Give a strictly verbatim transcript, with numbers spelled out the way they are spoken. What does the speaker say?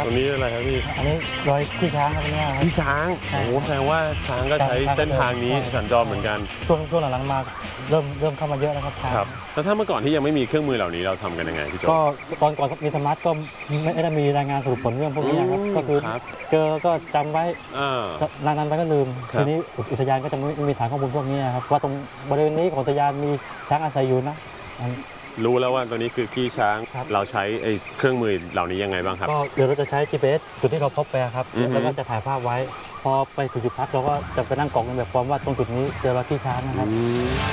ตรงนี้อะไรครับพี่อันนี้รอยขี้ช้างครับเนี่ยพี่ช้างโอ้แสดงว่าช้างก็ใช้เส้นทางนี้สัญจรเหมือนกันช่วงช่วงหลังๆมาเริ่มเริ่มเข้ามาเยอะแล้วครับครับแล้วถ้าเมื่อก่อนที่ยังไม่มีเครื่องมือเหล่านี้เราทำกันยังไงพี่โจก็ตอนก่อนมีสมาร์ทก็ไม่ได้มีรายงานสรุปผลเรื่องพวกนี้ครับก็คือเจอก็จำไว้นานๆไปก็ลืมทีนี้อุทยานก็จะไม่มีฐานข้อมูลพวกนี้ครับว่าตรงบริเวณนี้ของอุทยานมีช้างอาศัยอยู่นะรู้แล้วว่าตัวนี้คือขี้ช้างเราใช้ไอ้เครื่องมือเหล่านี้ยังไงบ้างครับก็เดี๋ยวเราจะใช้ จี พี เอส จุดที่เราพบไปครับแล้วก็จะถ่ายภาพไว้พอไปถึงจุดพักเราก็จะไปนั่งกรอกในแบบฟอร์มว่าตรงจุดนี้เจอรอยขี้ช้างนะครับ